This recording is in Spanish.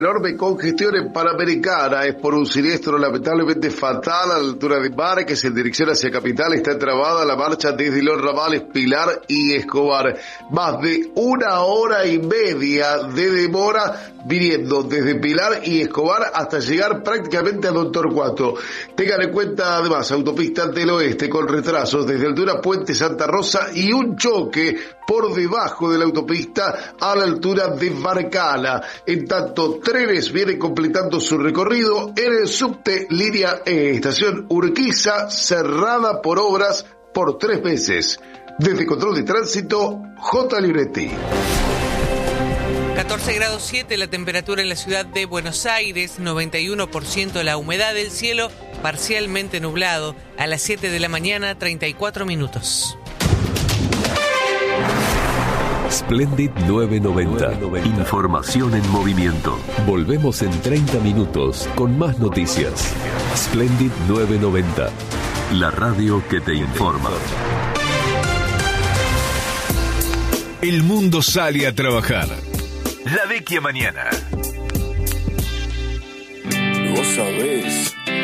Enorme congestión en Panamericana es por un siniestro lamentablemente fatal a la altura de Márquez en dirección hacia Capital. Está trabada la marcha desde los ramales Pilar y Escobar. Más de 1 hora y media de demora viniendo desde Pilar y Escobar hasta llegar prácticamente a Don Torcuato. Tengan en cuenta además autopista del Oeste con retrasos desde altura Puente Santa Rosa y un choque por debajo de la autopista a la altura de Barcala. En tanto, trenes vienen completando su recorrido en el subte línea E, estación Urquiza, cerrada por obras por 3 meses. Desde Control de Tránsito, J. Libretti. 14 grados 7 la temperatura en la ciudad de Buenos Aires, 91% la humedad del cielo, parcialmente nublado. A las 7 de la mañana, 34 minutos. Splendid 990. Información en movimiento. Volvemos en 30 minutos con más noticias. Splendid 990. La radio que te informa. El mundo sale a trabajar. La vecchia mañana. Vos sabés